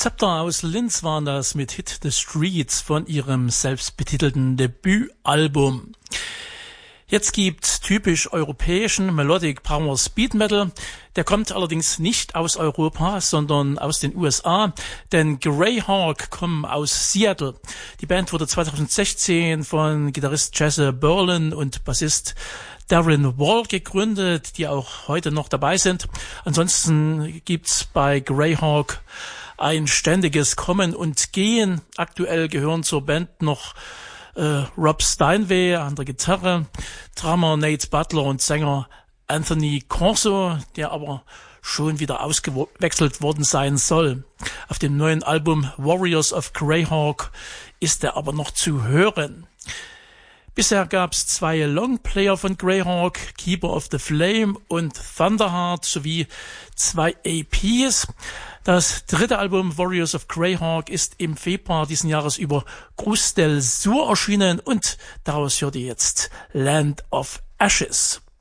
Zepter aus Linz waren das mit Hit the Streets von ihrem selbstbetitelten Debütalbum. Jetzt gibt's typisch europäischen Melodic Power Speed Metal. Der kommt allerdings nicht aus Europa, sondern aus den USA, denn Greyhawk kommen aus Seattle. Die Band wurde 2016 von Gitarrist Jesse Berlin und Bassist Darren Wall gegründet, die auch heute noch dabei sind. Ansonsten gibt's bei Greyhawk ein ständiges Kommen und Gehen. Aktuell gehören zur Band noch Rob Steinway an der Gitarre, Drummer Nate Butler und Sänger Anthony Corso, der aber schon wieder ausgewechselt worden sein soll. Auf dem neuen Album Warriors of Greyhawk ist er aber noch zu hören. Bisher gab's 2 Longplayer von Greyhawk, Keeper of the Flame und Thunderheart, sowie 2 EPs. Das dritte Album Warriors of Greyhawk ist im Februar diesen Jahres über Cruz del Sur erschienen und daraus hört ihr jetzt Land of Ashes.